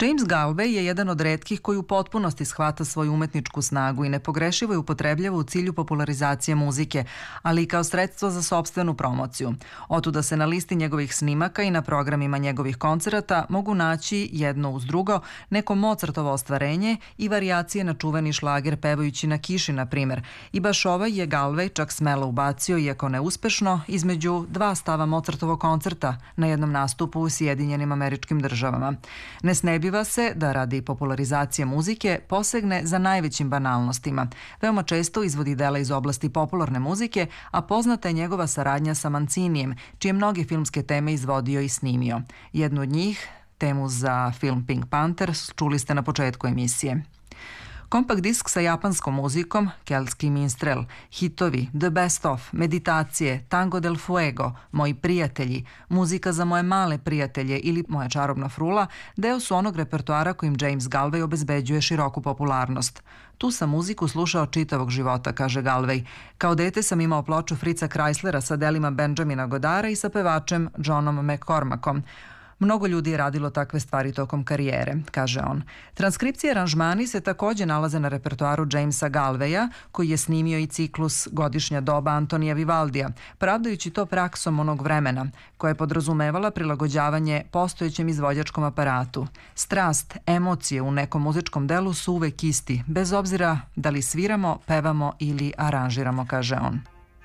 James Galway je jedan od retkih koji u potpunosti shvata svoju umetničku snagu i nepogrešivo je upotrebljava u cilju popularizacije muzike, ali i kao sredstvo za sopstvenu promociju. Otuda se na listi njegovih snimaka i na programima njegovih koncerata mogu naći jedno uz drugo neko Mozartovo ostvarenje i varijacije na čuveni šlager Pevajući na kiši, na primer. I baš ovaj je Galway čak smelo ubacio, iako neuspešno, između dva stava Mozartovog koncerta na jednom nastupu u Sjedinjenim Američkim Državama. Ne snebiva se da radi popularizacije muzike posegne za najvećim banalnostima. Veoma često izvodi dela iz oblasti popularne muzike, a poznata je njegova saradnja sa Mancinijem, čije mnoge filmske teme izvodio i snimio. Jednu od njih, temu za film Pink Panther, čuli ste na početku emisije. Kompakt disk sa japanskom muzikom, keltski minstrel, hitovi, The Best Of, meditacije, Tango del Fuego, Moji prijatelji, muzika za moje male prijatelje ili Moja čarobna frula, deo su onog repertoara kojim James Galway obezbeđuje široku popularnost. Tu sam muziku slušao čitavog života, kaže Galway. Kao dete sam imao ploču Fritza Kreislera sa delima Benjamina Godara i sa pevačem Johnom McCormackom. Mnogo ljudi je radilo takve stvari tokom karijere, kaže on. Transkripcije i aranžmani se takođe nalaze na repertoaru Jamesa Galwaya, koji je snimio i ciklus Godišnja doba Antonija Vivaldija, pravdajući to praksom onog vremena, koja je podrazumevala prilagođavanje postojećem izvođačkom aparatu. Strast, emocije u nekom muzičkom delu su uvek isti, bez obzira da li sviramo, pevamo ili aranžiramo, kaže on.